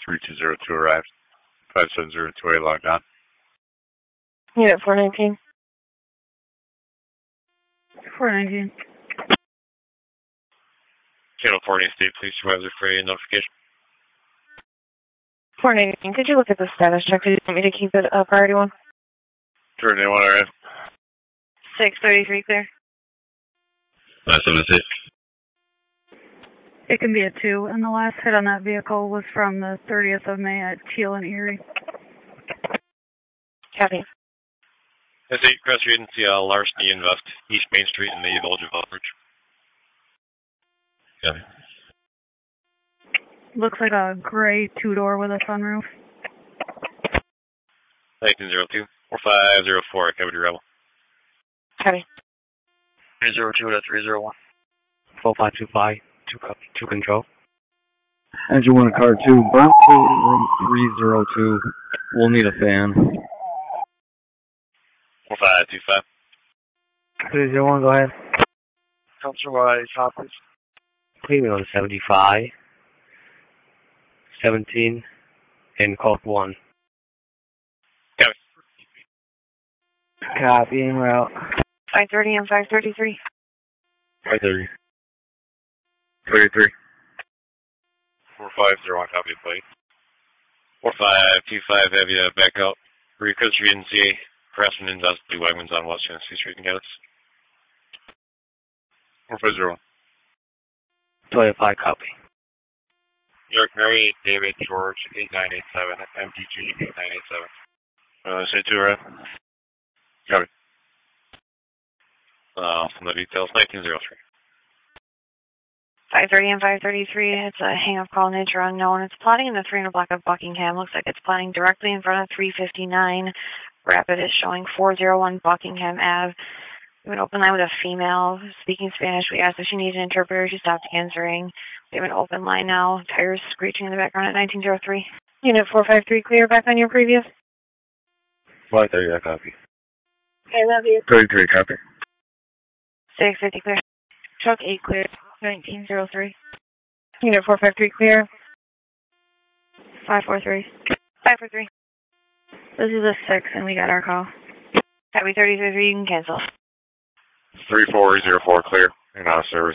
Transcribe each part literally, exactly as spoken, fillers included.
three two zero two arrived. five seven zero two A logged on. Unit four nineteen. four nineteen. Channel forty State Police Supervisor for a notification. four nineteen, could you look at the status check? Did you want me to keep it a priority one? Turn in one arrived. six thirty-three clear. five seven six. It can be a two, and the last hit on that vehicle was from the thirtieth of May at Teal and Erie. Copy. S eight, Cross Agency, uh, larceny in West, East Main Street in the Village of Elbridge. Copy. Looks like a gray two-door with a sunroof. nineteen zero two, four five zero four, Cavity Rebel. Copy. three zero two to three zero one. four five two five, two copy, two control. Engine one, car two, Bravo room three zero two. We'll need a fan. four five two five. three zero one, go ahead. Councilor Wise, hot please. Premium on seventy-five, seventeen, and call one. Copy. Copy, en route. five thirty and five thirty-three. five thirty. thirty-three. four five zero one, copy, plate. four five two five, have you back out. Recruits Agency, harassment in Dust, Blue Wagmans on West Tennessee Street and get us. four five zero one. Toyota five, copy. New York Mary, David George, eight nine eight seven, M D G eight nine eight seven. Uh, say two, right? Copy. Uh, some of the details, nineteen zero three. five thirty and five thirty-three, it's a hang-up call, nature unknown. It's plotting in the three hundred block of Buckingham. Looks like it's plotting directly in front of three fifty-nine. Rapid is showing four oh one Buckingham Avenue. We have an open line with a female speaking Spanish. We asked if she needs an interpreter. She stopped answering. We have an open line now. Tires screeching in the background at nineteen oh three. Unit four five three, clear back on your previous. five thirty, I copy. I love you. thirty-three, copy. six fifty, clear. Truck eight, clear. nineteen oh three. Unit four five three, clear. five four three. five four three. This is a six, and we got our call. Copy thirty-three, you can cancel. three four zero four, clear. And out of service.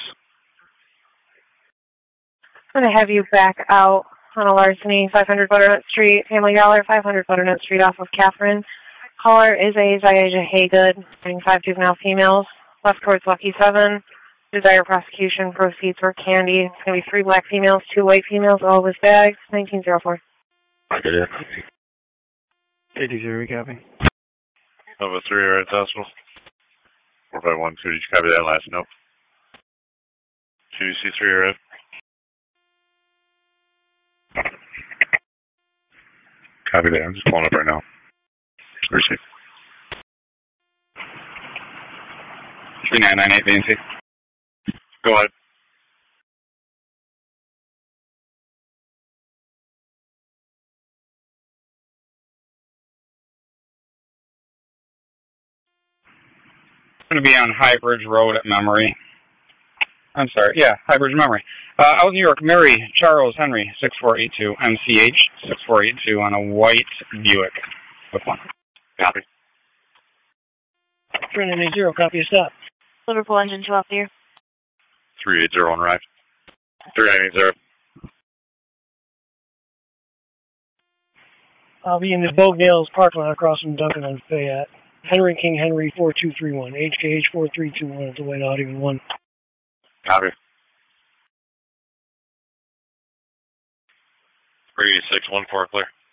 I'm going to have you back out on a larceny, five hundred Butternut Street, Family Dollar, five hundred Butternut Street off of Catherine. Caller is a Zayaja Haygood, having five juvenile females, left towards Lucky seven. Desire prosecution, proceeds for candy. It's going to be three black females, two white females, all with bags, nineteen oh four. I get it. eighty-zero, copy. Nova three, right at the hospital. four five one two, did you copy that last note? two C three, right? Copy that, I'm just pulling up right now. Receive. three nine nine eight, V N C. Go ahead. Going to be on High Bridge Road at Memory. I'm sorry, yeah, High Bridge Memory. Uh, out in New York, Mary Charles Henry, six four eight two, M C H, six four eight two on a white Buick with one. Copy. three nine eight zero, copy, stop. Liverpool engine two up here. three eight zero on right. three nine eight zero. I'll be in the Bogue Nails parking lot across from Duncan on Fayette. Henry King Henry four two three one. H K H four three two one at the white Audi one. Copy. three six one four, clear.